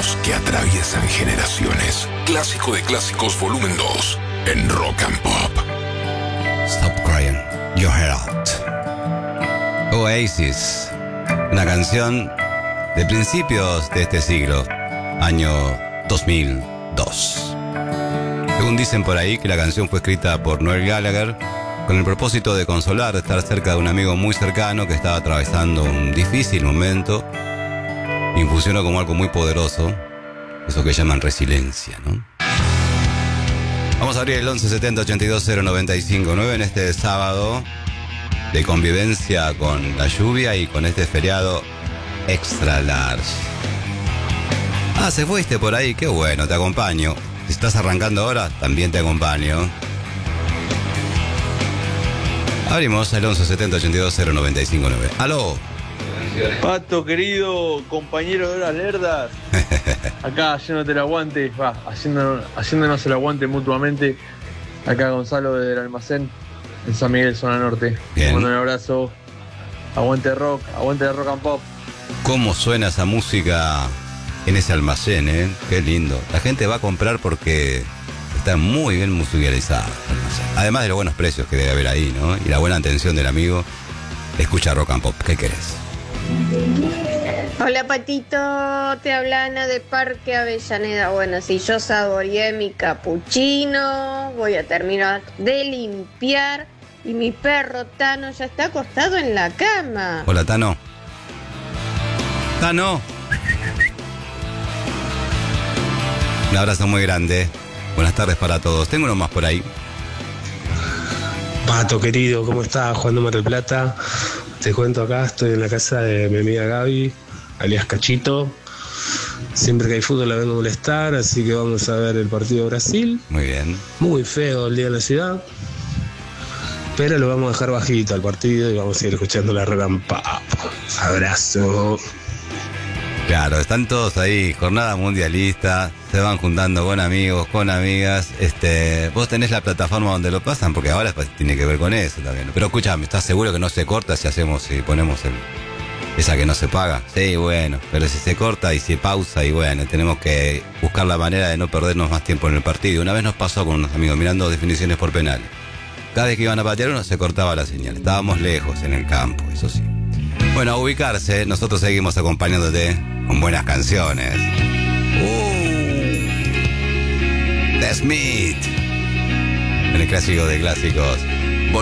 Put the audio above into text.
Clásicos que atraviesan generaciones. Clásico de clásicos volumen 2 en Rock and Pop. Stop Crying Your Head Out. Oasis, una canción de principios de este siglo, año 2002. Según dicen por ahí que la canción fue escrita por Noel Gallagher con el propósito de consolar, de estar cerca de un amigo muy cercano que estaba atravesando un difícil momento, y funcionó como algo muy poderoso, eso que llaman resiliencia, ¿no? Vamos a abrir el 1170-820959 en este sábado de convivencia con la lluvia y con este feriado extra large. Ah, se fuiste por ahí, qué bueno, te acompaño. Si estás arrancando ahora, también te acompaño. Abrimos el 1170-820959. ¡Aló! Pato, querido compañero de Horas Lerdas, acá haciéndote el aguante, haciéndonos el aguante mutuamente. Acá Gonzalo desde el almacén en San Miguel, zona norte. Te mando un abrazo. Aguante rock and pop. ¿Cómo suena esa música en ese almacén, eh? Qué lindo. La gente va a comprar porque está muy bien musicalizada. Además de los buenos precios que debe haber ahí, ¿no? Y la buena atención del amigo. Escucha rock and pop. ¿Qué querés? Hola Patito, te habla Ana de Parque Avellaneda. Bueno, si yo saboreé mi capuchino, voy a terminar de limpiar y mi perro Tano ya está acostado en la cama. Hola Tano. Tano. Un abrazo muy grande. Buenas tardes para todos. Tengo uno más por ahí. Pato querido, ¿cómo estás? Juan de Mar del Plata. Te cuento acá, estoy en la casa de mi amiga Gaby, alias Cachito. Siempre que hay fútbol la vengo a molestar, así que vamos a ver el partido de Brasil. Muy bien. Muy feo el día de la ciudad, pero lo vamos a dejar bajito al partido y vamos a ir escuchando la rock and pop. Abrazo. Claro, están todos ahí, jornada mundialista, se van juntando con amigos, con amigas. Vos tenés la plataforma donde lo pasan, porque ahora tiene que ver con eso también. Pero escúchame, ¿estás seguro que no se corta si ponemos esa que no se paga? Sí, bueno, pero si se corta y se pausa, y bueno, tenemos que buscar la manera de no perdernos más tiempo en el partido. Una vez nos pasó con unos amigos mirando definiciones por penal. Cada vez que iban a patear uno se cortaba la señal. Estábamos lejos en el campo, eso sí. Bueno, a ubicarse, nosotros seguimos acompañándote con buenas canciones. The Smith, en el clásico de clásicos.